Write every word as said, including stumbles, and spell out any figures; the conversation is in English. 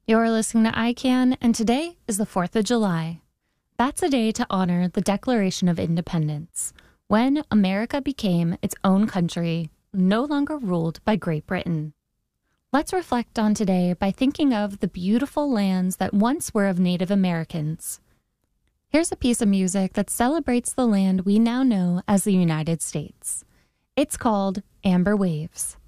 You're listening to I CAN, and today is the fourth of July. That's a day to honor the Declaration of Independence, when America became its own country, no longer ruled by Great Britain. Let's reflect on today by thinking of the beautiful lands that once were of Native Americans. Here's a piece of music that celebrates the land we now know as the United States. It's called Amber Waves.